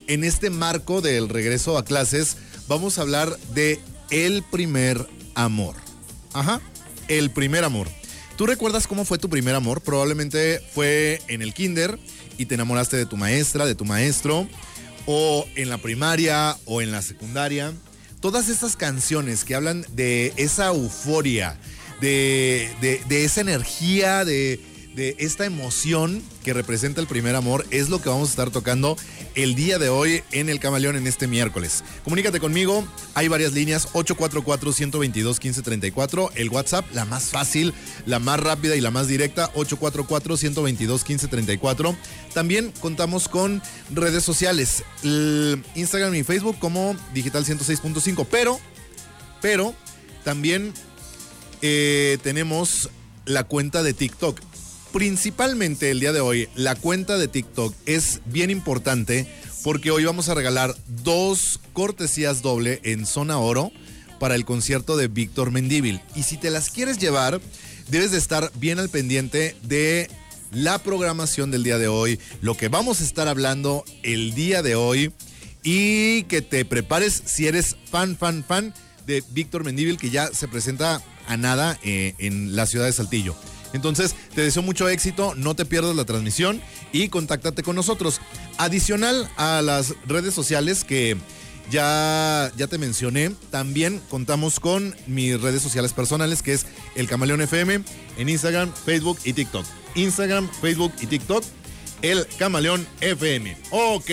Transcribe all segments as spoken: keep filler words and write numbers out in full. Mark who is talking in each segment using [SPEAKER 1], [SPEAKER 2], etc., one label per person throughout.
[SPEAKER 1] en este marco del regreso a clases, vamos a hablar de el primer amor. Ajá, el primer amor. ¿Tú recuerdas cómo fue tu primer amor? Probablemente fue en el kinder y te enamoraste de tu maestra, de tu maestro, o en la primaria o en la secundaria. Todas estas canciones que hablan de esa euforia, de, de, de esa energía, de, de esta emoción que representa el primer amor, es lo que vamos a estar tocando el día de hoy en El Camaleón en este miércoles. Comunícate conmigo, hay varias líneas, ocho cuatro cuatro, uno dos dos, uno cinco tres cuatro, el WhatsApp, la más fácil, la más rápida y la más directa, ocho cuatro cuatro, uno dos dos, uno cinco tres cuatro. También contamos con redes sociales, el Instagram y Facebook como Digital ciento seis punto cinco, pero, pero también eh, tenemos la cuenta de TikTok. Principalmente el día de hoy, la cuenta de TikTok es bien importante porque hoy vamos a regalar dos cortesías doble en Zona Oro para el concierto de Víctor Mendívil. Y si te las quieres llevar, debes de estar bien al pendiente de la programación del día de hoy, lo que vamos a estar hablando el día de hoy, y que te prepares si eres fan, fan, fan de Víctor Mendívil, que ya se presenta a nada eh, en la ciudad de Saltillo. Entonces, te deseo mucho éxito, no te pierdas la transmisión y contáctate con nosotros. Adicional a las redes sociales que ya, ya te mencioné, también contamos con mis redes sociales personales, que es El Camaleón F M, en Instagram, Facebook y TikTok. Instagram, Facebook y TikTok, El Camaleón F M. Ok.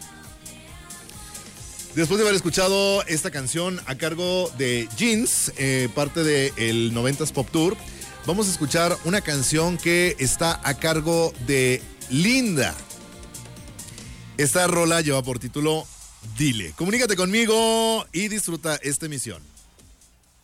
[SPEAKER 1] Después de haber escuchado esta canción a cargo de Jeans, eh, parte del noventas Pop Tour, vamos a escuchar una canción que está a cargo de Linda. Esta rola lleva por título Dile. Comunícate conmigo y disfruta esta emisión.